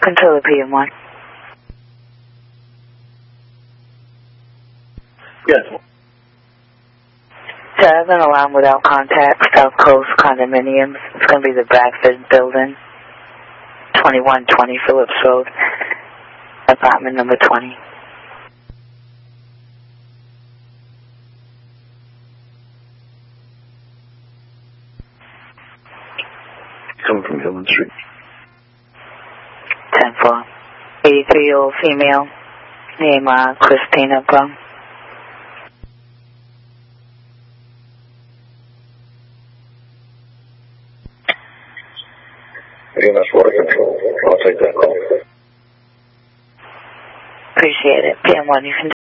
Controller PM1. Yes. So I have an alarm without contact, South Coast Condominiums. It's going to be the Bradford Building, 2120 Phillips Road, apartment number 20. Coming from Hillman Street. 10-4. 83-year-old female, name Christina Blum. EMS water control. I'll take that call. Appreciate it. PM1, you can